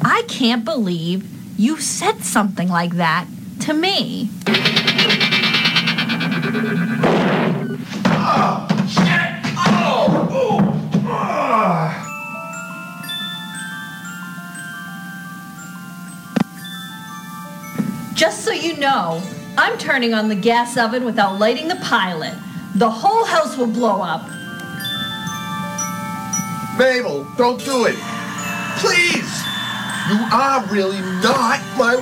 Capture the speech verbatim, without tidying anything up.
I can't believe you said something like that to me. Oh, shit! Oh! Oh! Oh! Just so you know, I'm turning on the gas oven without lighting the pilot. The whole house will blow up. Mabel, don't do it. Please! You are really not my